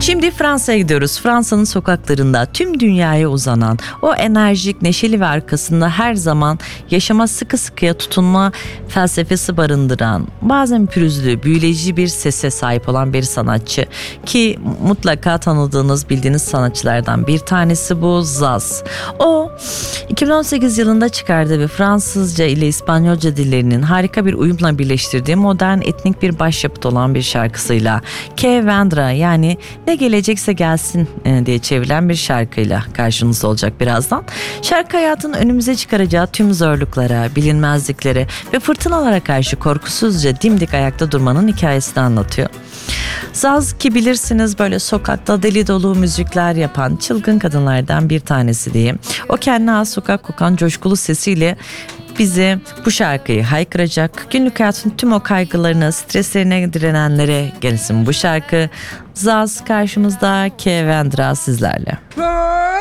Şimdi Fransa'ya gidiyoruz. Fransa'nın sokaklarında tüm dünyaya uzanan o enerjik, neşeli ve arkasında her zaman yaşama sıkı sıkıya tutunma felsefesi barındıran, bazen pürüzlü, büyüleyici bir sese sahip olan bir sanatçı ki mutlaka tanıdığınız, bildiğiniz sanatçılardan bir tanesi bu Zaz. O 2018 yılında çıkardığı ve Fransızca ile İspanyolca dillerinin harika bir uyumla birleştirdiği modern etnik bir başyapıt olan bir şarkısıyla Que Vendra, yani ne gelecekse gelsin diye çevrilen bir şarkıyla karşınızda olacak birazdan. Şarkı hayatın önümüze çıkaracağı tüm zorluklara, bilinmezliklere ve fırtınalara karşı korkusuzca dimdik ayakta durmanın hikayesini anlatıyor. Zaz ki bilirsiniz böyle sokakta deli dolu müzikler yapan çılgın kadınlardan bir tanesi diyeyim. O kendine has sokak kokan coşkulu sesiyle bize bu şarkıyı haykıracak. Günlük hayatın tüm o kaygılarına, streslerine direnenlere gelsin bu şarkı. Zaz karşımızda, Que Vendra sizlerle.